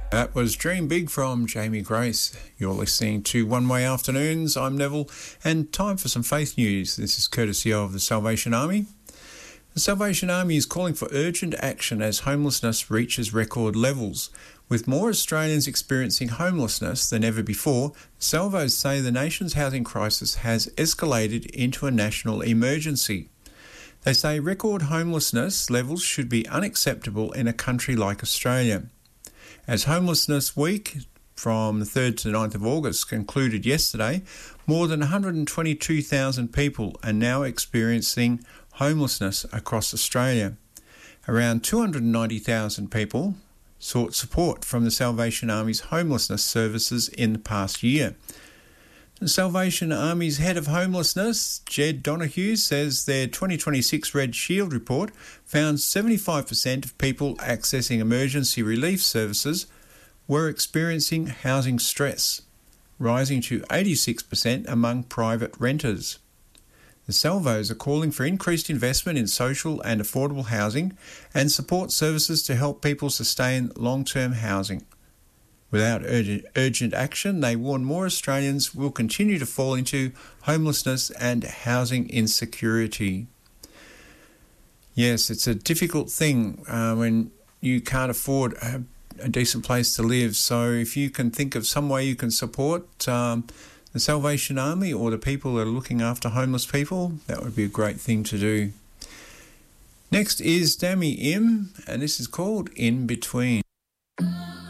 That was Dream Big from Jamie Grace. You're listening to One Way Afternoons. I'm Neville, and time for some faith news. This is courtesy of the Salvation Army. The Salvation Army is calling for urgent action as homelessness reaches record levels. With more Australians experiencing homelessness than ever before, Salvos say the nation's housing crisis has escalated into a national emergency. They say record homelessness levels should be unacceptable in a country like Australia. As Homelessness Week from the 3rd to the 9th of August concluded yesterday, more than 122,000 people are now experiencing homelessness across Australia. Around 290,000 people sought support from the Salvation Army's homelessness services in the past year. The Salvation Army's head of homelessness, Jed Donoghue, says their 2026 Red Shield report found 75% of people accessing emergency relief services were experiencing housing stress, rising to 86% among private renters. The Salvos are calling for increased investment in social and affordable housing and support services to help people sustain long-term housing. Without urgent action, they warn more Australians will continue to fall into homelessness and housing insecurity. Yes, it's a difficult thing when you can't afford a decent place to live. So if you can think of some way you can support the Salvation Army or the people that are looking after homeless people, that would be a great thing to do. Next is Dami Im, and this is called In Between.